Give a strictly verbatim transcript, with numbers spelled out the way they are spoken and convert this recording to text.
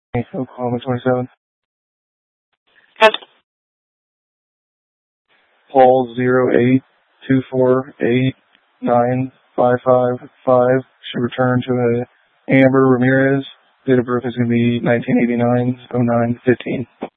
Oklahoma twenty-seven. Yes. Paul zero eight two four eight nine five five five should return to a Amber Ramirez. Date of birth is going to be nineteen eighty-nine oh nine fifteen.